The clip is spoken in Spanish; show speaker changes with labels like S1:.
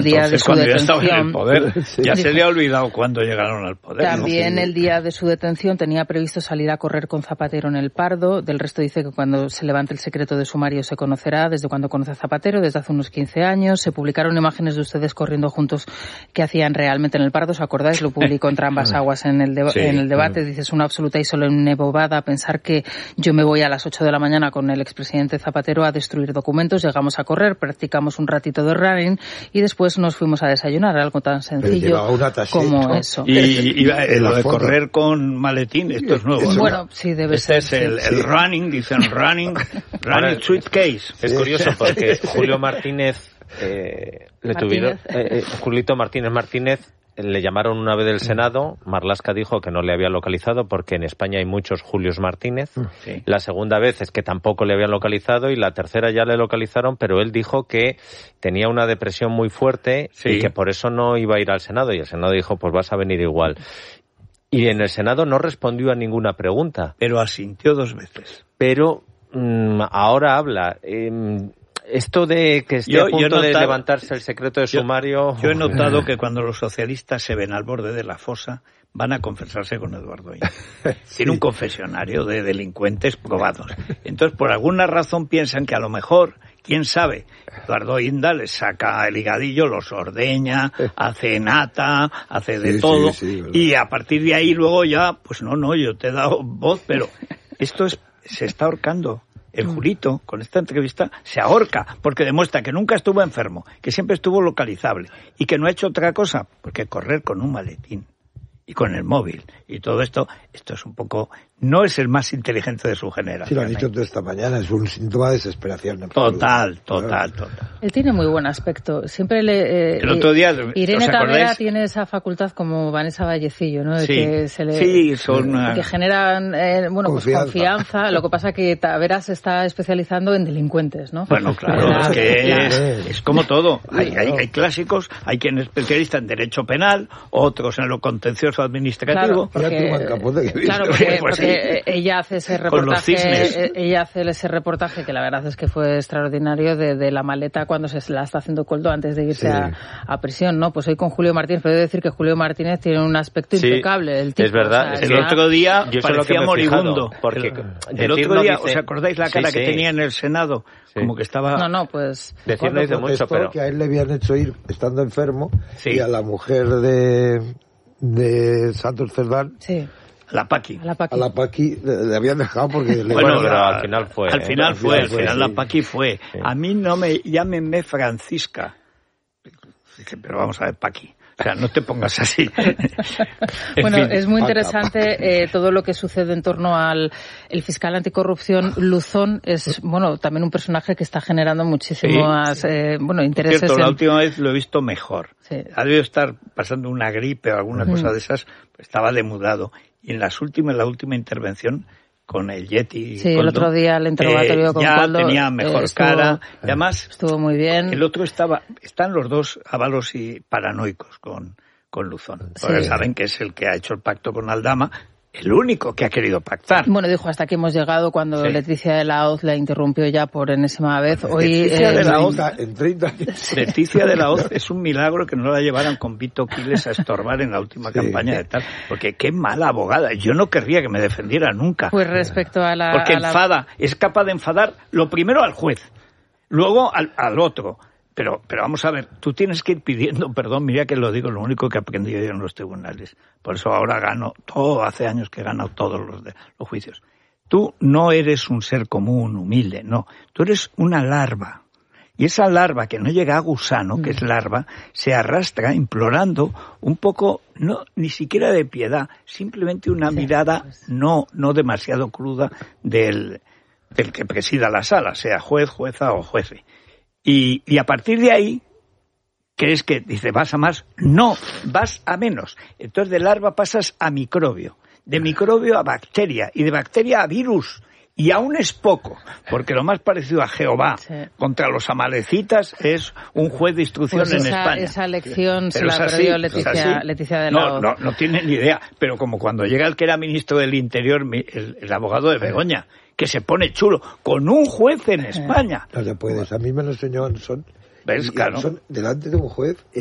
S1: día de su detención.
S2: Cuando ya estaba en el poder, ya se le ha olvidado cuando llegaron al poder.
S1: También el día de su detención tenía previsto salir a correr con Zapatero en el Pardo. Del resto dice que cuando se levante el secreto de sumario se conocerá. Desde cuando conoce a Zapatero, desde hace unos 15 años. Se publicaron imágenes de ustedes corriendo juntos que hacían realmente en el Pardo. ¿Os acordáis? Lo publicó entre ambas aguas en el debate. Dice, es una absoluta y solemne bobada pensar que yo me voy a las 8 de la mañana con el expresidente Zapatero a destruir documentos. Llegamos a correr, practicamos un ratito de running y después nos fuimos a desayunar, algo tan sencillo como eso.
S2: Y lo de correr con maletín, esto es nuevo.
S1: Bueno, sí, debe ser.
S2: Este es el running, dicen running suitcase.
S3: Es curioso porque Julio Martínez, Julito Martínez le llamaron una vez del Senado. Marlaska dijo que no le había localizado porque en España hay muchos Julios Martínez. Sí. La segunda vez es que tampoco le habían localizado y la tercera ya le localizaron, pero él dijo que tenía una depresión muy fuerte y que por eso no iba a ir al Senado, y el Senado dijo, pues vas a venir igual. Y en el Senado no respondió a ninguna pregunta.
S2: Pero asintió 2 veces.
S3: Pero ahora habla. Esto de que esté a punto de levantarse el secreto de sumario...
S2: Yo he notado que cuando los socialistas se ven al borde de la fosa, van a confesarse con Eduardo Inda. Tiene un confesionario de delincuentes probados. Entonces, por alguna razón piensan que a lo mejor, quién sabe, Eduardo Inda les saca el higadillo, los ordeña, hace nata, hace de todo, y a partir de ahí luego ya, pues no, yo te he dado voz, pero esto se está ahorcando. El Julito, con esta entrevista, se ahorca, porque demuestra que nunca estuvo enfermo, que siempre estuvo localizable, y que no ha hecho otra cosa, porque correr con un maletín y con el móvil y todo esto es un poco... No es el más inteligente de su generación.
S4: Sí, lo han dicho toda esta mañana, es un síntoma de desesperación.
S2: Total.
S1: Él tiene muy buen aspecto. Siempre
S2: el otro día,
S1: Irene Cabrera tiene esa facultad como Vanessa Vallecillo, ¿no? De que se le, que generan confianza. Lo que pasa es que Taveras se está especializando en delincuentes, ¿no?
S2: Bueno, claro, es como todo. Hay clásicos, hay quien es especialista en derecho penal, otros en lo contencioso administrativo.
S1: Porque ella hace ese reportaje que la verdad es que fue extraordinario de la maleta cuando se la está haciendo Coldo antes de irse a prisión, ¿no? Pues hoy con Julio Martínez, pero he de decir que Julio Martínez tiene un aspecto impecable. El tipo,
S3: es verdad.
S1: O sea,
S2: el otro día parecía moribundo.
S3: Porque
S2: el otro día, ¿os acordáis la cara que tenía en el Senado? Como que estaba...
S1: pues...
S3: Decir no dice mucho, pero...
S4: que a él le habían hecho ir estando enfermo y a la mujer de Santos Cerdán...
S1: Sí.
S4: A la Paqui le habían dejado porque...
S3: pero al final fue.
S2: Al final la Paqui fue. Sí. A mí no me... Llámenme Francisca. Pero vamos a ver, Paqui. O sea, no te pongas así.
S1: Bueno, fin, es muy interesante todo lo que sucede en torno al el fiscal anticorrupción Luzón. Es, también un personaje que está generando muchísimas intereses.
S2: Cierto, la última vez lo he visto mejor. Sí. Ha debido estar pasando una gripe o alguna cosa de esas. Estaba demudado. Y en la última intervención con el Yeti.
S1: Sí, Coldo, el otro día el interrogatorio con Coldo.
S2: Ya tenía mejor cara. Y además,
S1: estuvo muy bien.
S2: El otro están los dos avalos y paranoicos con Luzón. Porque saben que es el que ha hecho el pacto con Aldama. El único que ha querido pactar.
S1: Bueno, dijo, hasta aquí hemos llegado cuando Leticia de la Hoz la interrumpió ya por enésima vez. Hoy,
S2: Leticia de la Hoz, en 30 años. Leticia de la Hoz es un milagro que no la llevaran con Vito Quiles a estorbar en la última campaña de tal. Porque qué mala abogada. Yo no querría que me defendiera nunca.
S1: Pues respecto a la...
S2: Porque es capaz de enfadar lo primero al juez, luego al otro. Pero vamos a ver, tú tienes que ir pidiendo perdón. Mira que lo digo, lo único que he aprendido yo en los tribunales. Por eso ahora hace años que he ganado todos los juicios. Tú no eres un ser común, humilde, no. Tú eres una larva. Y esa larva que no llega a gusano, que es larva, se arrastra implorando un poco, ni siquiera de piedad, simplemente una mirada no demasiado cruda del que presida la sala, sea juez, jueza o juece. Y a partir de ahí, ¿crees que dice vas a más? No, vas a menos. Entonces de larva pasas a microbio, de microbio a bacteria y de bacteria a virus. Y aún es poco, porque lo más parecido a Jehová contra los amalecitas es un juez de instrucción en España.
S1: Esa lección se la perdió Leticia de la Hoz.
S2: No tiene ni idea, pero como cuando llega el que era ministro del Interior, el abogado de Begoña, que se pone chulo, con un juez en España.
S4: No se puede. A mí me lo enseñó Anson
S2: ¿Ves? Claro.
S4: Delante de un juez